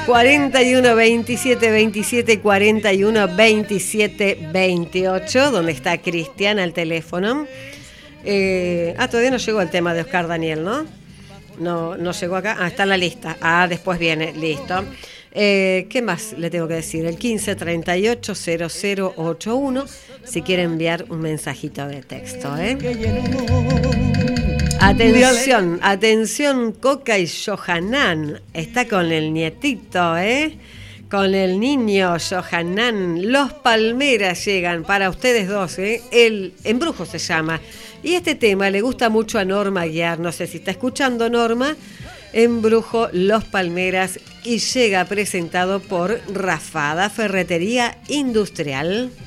41 27 27 41 27 28, donde está Cristian al teléfono. Todavía no llegó el tema de Oscar Daniel, ¿no? No llegó acá. Está en la lista. Después viene, listo. ¿Qué más le tengo que decir? El 15 38 0081, si quiere enviar un mensajito de texto, Atención, Coca y Johanan. Está con el nietito, con el niño Johanan. Los Palmeras llegan para ustedes dos, El Embrujo se llama. Y este tema le gusta mucho a Norma Aguiar. No sé si está escuchando, Norma. Embrujo, Los Palmeras, y llega presentado por Rafada Ferretería Industrial.